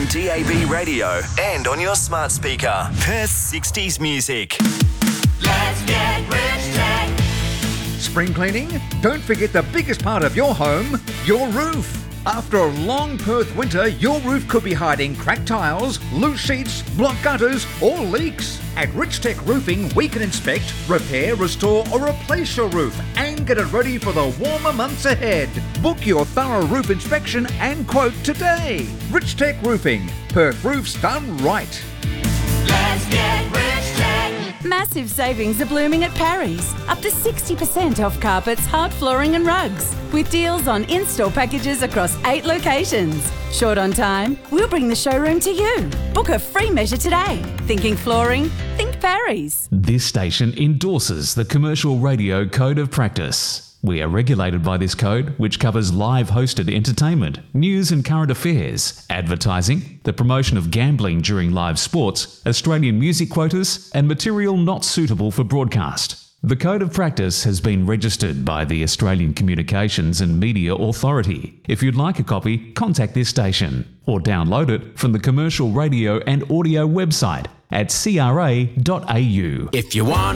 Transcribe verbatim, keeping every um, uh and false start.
D A B radio and on your smart speaker. Perth sixties music. Let's get Rich Tech. Spring cleaning? Don't forget the biggest part of your home, your roof. After a long Perth winter, your roof could be hiding cracked tiles, loose sheets, blocked gutters or leaks. At Rich Tech Roofing, we can inspect, repair, restore or replace your roof and get it ready for the warmer months ahead. Book your thorough roof inspection and quote today. Rich Tech Roofing, Perth roofs done right. Let's get Rich Tech. Massive savings are blooming at Parry's. Up to sixty percent off carpets, hard flooring and rugs. With deals on in-store packages across eight locations. Short on time? We'll bring the showroom to you. Book a free measure today. Thinking flooring? Think Parry's. This station endorses the Commercial Radio Code of Practice. We are regulated by this code, which covers live hosted entertainment, news and current affairs, advertising, the promotion of gambling during live sports, Australian music quotas, and material not suitable for broadcast. The Code of Practice has been registered by the Australian Communications and Media Authority. If you'd like a copy, contact this station or download it from the Commercial Radio and Audio website at c r a dot a u. If you want